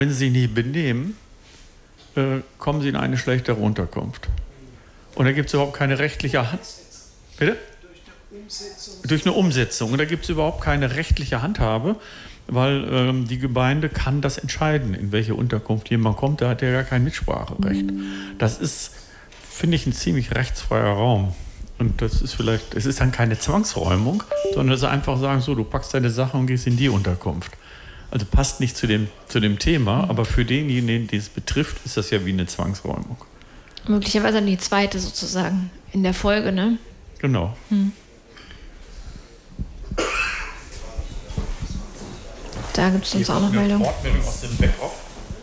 Wenn sie sich nicht benehmen, kommen sie in eine schlechtere Unterkunft. Und da gibt es überhaupt keine rechtliche Hand. Bitte? Durch eine Umsetzung. Und da gibt es überhaupt keine rechtliche Handhabe, weil die Gemeinde kann das entscheiden, in welche Unterkunft jemand kommt. Da hat er gar kein Mitspracherecht. Das ist, finde ich, ein ziemlich rechtsfreier Raum. Und das ist vielleicht, es ist dann keine Zwangsräumung, sondern es ist einfach sagen, so, du packst deine Sachen und gehst in die Unterkunft. Also passt nicht zu dem Thema, aber für denjenigen, den es betrifft, ist das ja wie eine Zwangsräumung. Möglicherweise dann die zweite sozusagen in der Folge, ne? Genau. Da gibt es uns auch noch Meldungen. Wortmeldung aus dem Backup.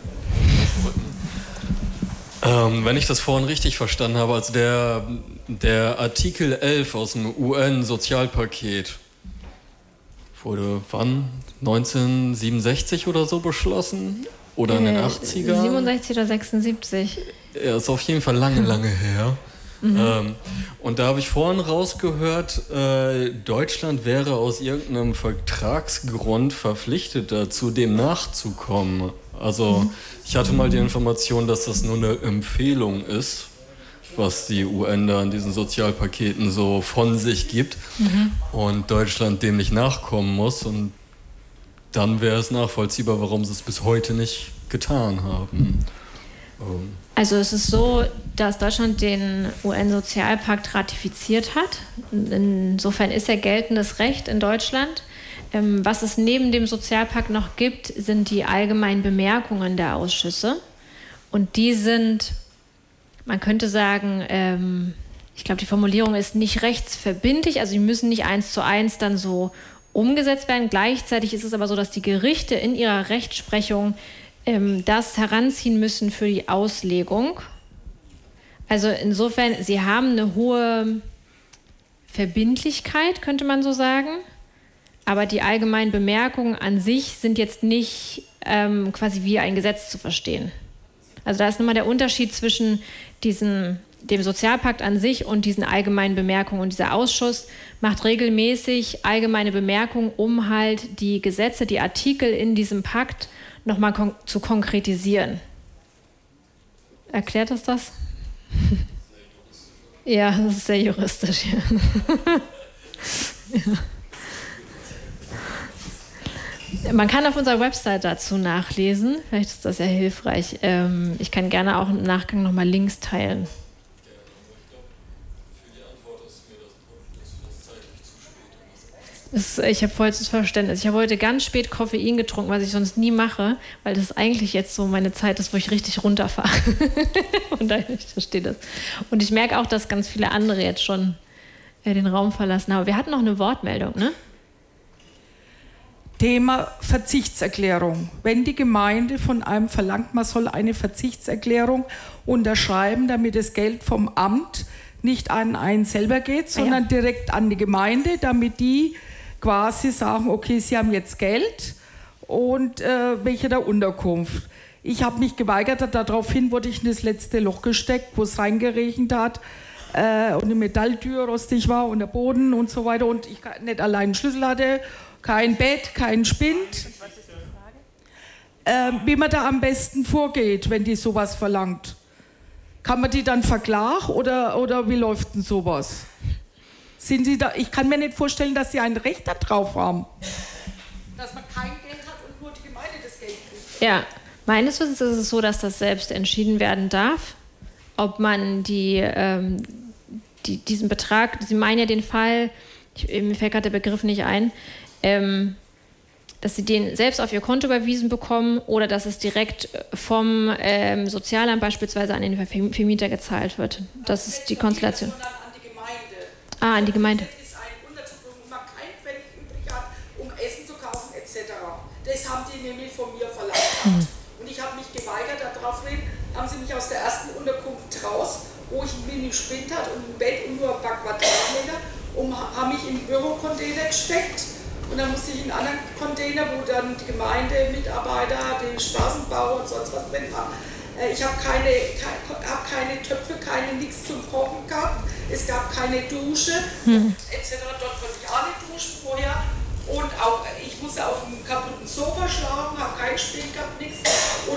Wenn ich das vorhin richtig verstanden habe, also der Artikel 11 aus dem UN-Sozialpaket wurde wann? 1967 oder so beschlossen? Oder in den 80ern? 67 oder 76. Ja, ist auf jeden Fall lange her. Und da habe ich vorhin rausgehört, Deutschland wäre aus irgendeinem Vertragsgrund verpflichtet dazu, dem nachzukommen. Also ich hatte mal die Information, dass das nur eine Empfehlung ist, was die UN da in diesen Sozialpaketen so von sich gibt und Deutschland dem nicht nachkommen muss. Und dann wäre es nachvollziehbar, warum sie es bis heute nicht getan haben. Also es ist so, dass Deutschland den UN-Sozialpakt ratifiziert hat. Insofern ist er geltendes Recht in Deutschland. Was es neben dem Sozialpakt noch gibt, sind die allgemeinen Bemerkungen der Ausschüsse. Und die sind, man könnte sagen, ich glaube, die Formulierung ist nicht rechtsverbindlich, also die müssen nicht 1:1 dann so umgesetzt werden. Gleichzeitig ist es aber so, dass die Gerichte in ihrer Rechtsprechung das heranziehen müssen für die Auslegung. Also insofern, sie haben eine hohe Verbindlichkeit, könnte man so sagen. Aber die allgemeinen Bemerkungen an sich sind jetzt nicht quasi wie ein Gesetz zu verstehen. Also da ist nochmal der Unterschied zwischen dem Sozialpakt an sich und diesen allgemeinen Bemerkungen. Und dieser Ausschuss macht regelmäßig allgemeine Bemerkungen, um halt die Gesetze, die Artikel in diesem Pakt nochmal zu konkretisieren. Erklärt das? Ja, das ist sehr juristisch. Ja. Man kann auf unserer Website dazu nachlesen. Vielleicht ist das ja hilfreich. Ich kann gerne auch im Nachgang nochmal Links teilen. Ich habe vollstes Verständnis. Ich habe heute ganz spät Koffein getrunken, was ich sonst nie mache, weil das eigentlich jetzt so meine Zeit ist, wo ich richtig runterfahre. Und daher verstehe das. Und ich merke auch, dass ganz viele andere jetzt schon den Raum verlassen haben. Wir hatten noch eine Wortmeldung, ne? Thema Verzichtserklärung. Wenn die Gemeinde von einem verlangt, man soll eine Verzichtserklärung unterschreiben, damit das Geld vom Amt nicht an einen selber geht, sondern direkt an die Gemeinde, damit die quasi sagen, okay, sie haben jetzt Geld und welche der Unterkunft. Ich habe mich geweigert, daraufhin wurde ich in das letzte Loch gesteckt, wo es reingeregnet hat und eine Metalltür rostig war und der Boden und so weiter und ich nicht allein einen Schlüssel hatte, kein Bett, kein Spind. Was ist die Frage? Wie man da am besten vorgeht, wenn die sowas verlangt. Kann man die dann verklagen oder wie läuft denn sowas? Sind Sie da? Ich kann mir nicht vorstellen, dass Sie ein Recht darauf haben. Dass man kein Geld hat und nur die Gemeinde das Geld kriegt. Ja, meines Wissens ist es so, dass das selbst entschieden werden darf, ob man diesen Betrag, Sie meinen ja den Fall, mir fällt gerade der Begriff nicht ein, dass sie den selbst auf ihr Konto überwiesen bekommen oder dass es direkt vom Sozialamt beispielsweise an den Vermieter gezahlt wird. Das ist die Konstellation. Sondern an die Gemeinde. An die Gemeinde. Das ist ein Unterzugang, wo man kein Pfennig übrig hat, um Essen zu kaufen etc. Das haben die nämlich von mir verlangt. Und ich habe mich geweigert, daraufhin haben sie mich aus der ersten Unterkunft raus, wo ich einen Mini-Spind hatte und ein Bett und nur ein paar Quadratmeter, haben mich in den Bürocontainer gesteckt. Und dann musste ich in einen anderen Container, wo dann die Gemeinde, Mitarbeiter, den Straßenbau und sonst was drin haben. Ich habe keine Töpfe, nichts zum Kochen gehabt. Es gab keine Dusche etc. Dort konnte ich auch nicht duschen vorher. Und auch ich musste auf einem kaputten Sofa schlafen, habe kein Spind gehabt, nichts. Und